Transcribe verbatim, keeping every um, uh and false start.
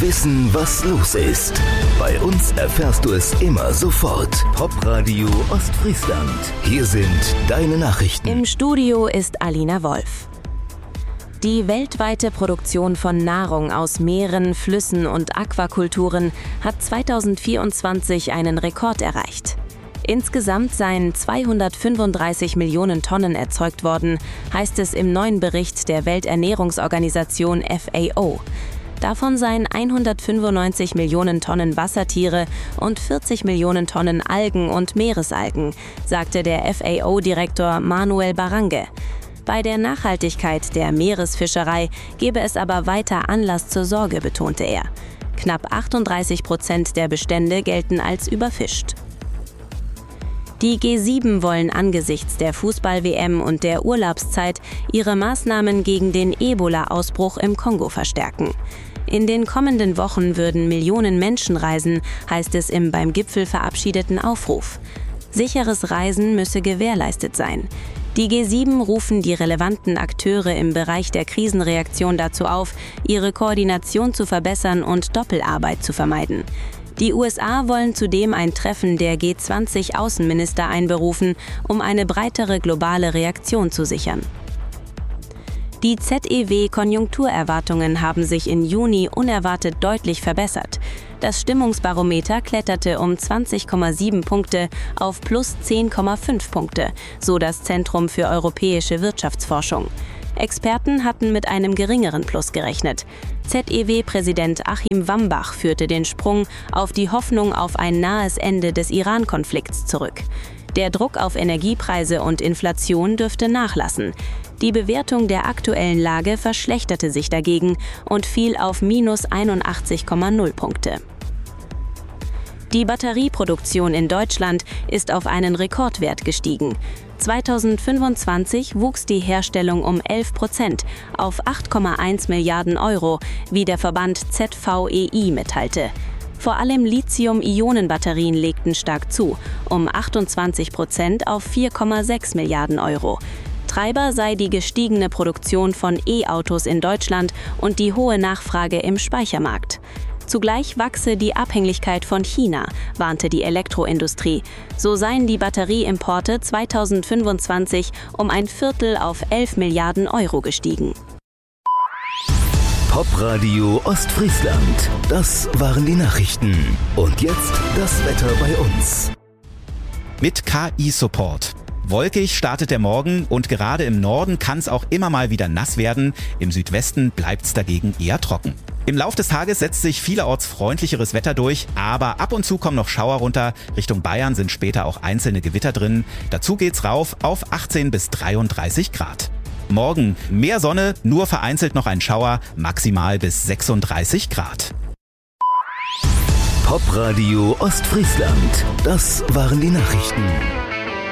wissen, was los ist. Bei uns erfährst du es immer sofort. Popradio Ostfriesland. Hier sind deine Nachrichten. Im Studio ist Alina Wolf. Die weltweite Produktion von Nahrung aus Meeren, Flüssen und Aquakulturen hat zweitausendvierundzwanzig einen Rekord erreicht. Insgesamt seien zweihundertfünfunddreißig Millionen Tonnen erzeugt worden, heißt es im neuen Bericht der Welternährungsorganisation F A O. Davon seien hundertfünfundneunzig Millionen Tonnen Wassertiere und vierzig Millionen Tonnen Algen und Meeresalgen, sagte der F A O-Direktor Manuel Barrange. Bei der Nachhaltigkeit der Meeresfischerei gebe es aber weiter Anlass zur Sorge, betonte er. Knapp achtunddreißig Prozent der Bestände gelten als überfischt. Die G sieben wollen angesichts der Fußball-W M und der Urlaubszeit ihre Maßnahmen gegen den Ebola-Ausbruch im Kongo verstärken. In den kommenden Wochen würden Millionen Menschen reisen, heißt es im beim Gipfel verabschiedeten Aufruf. Sicheres Reisen müsse gewährleistet sein. Die G sieben rufen die relevanten Akteure im Bereich der Krisenreaktion dazu auf, ihre Koordination zu verbessern und Doppelarbeit zu vermeiden. Die U S A wollen zudem ein Treffen der G zwanzig Außenminister einberufen, um eine breitere globale Reaktion zu sichern. Die Z E W-Konjunkturerwartungen haben sich im Juni unerwartet deutlich verbessert. Das Stimmungsbarometer kletterte um zwanzig Komma sieben Punkte auf plus zehn Komma fünf Punkte, so das Zentrum für europäische Wirtschaftsforschung. Experten hatten mit einem geringeren Plus gerechnet. Z E W-Präsident Achim Wambach führte den Sprung auf die Hoffnung auf ein nahes Ende des Iran-Konflikts zurück. Der Druck auf Energiepreise und Inflation dürfte nachlassen. Die Bewertung der aktuellen Lage verschlechterte sich dagegen und fiel auf minus einundachtzig Komma null Punkte. Die Batterieproduktion in Deutschland ist auf einen Rekordwert gestiegen. zweitausendfünfundzwanzig wuchs die Herstellung um elf Prozent auf acht Komma eins Milliarden Euro, wie der Verband Z V E I mitteilte. Vor allem Lithium-Ionen-Batterien legten stark zu, um achtundzwanzig Prozent auf vier Komma sechs Milliarden Euro. Treiber sei die gestiegene Produktion von E-Autos in Deutschland und die hohe Nachfrage im Speichermarkt. Zugleich wachse die Abhängigkeit von China, warnte die Elektroindustrie. So seien die Batterieimporte zweitausendfünfundzwanzig um ein Viertel auf elf Milliarden Euro gestiegen. Popradio Ostfriesland. Das waren die Nachrichten. Und jetzt das Wetter bei uns. Mit K I-Support. Wolkig startet der Morgen und gerade im Norden kann es auch immer mal wieder nass werden. Im Südwesten bleibt es dagegen eher trocken. Im Lauf des Tages setzt sich vielerorts freundlicheres Wetter durch, aber ab und zu kommen noch Schauer runter. Richtung Bayern sind später auch einzelne Gewitter drin. Dazu geht's rauf auf achtzehn bis dreiunddreißig Grad. Morgen mehr Sonne, nur vereinzelt noch ein Schauer, maximal bis sechsunddreißig Grad. Popradio Ostfriesland. Das waren die Nachrichten.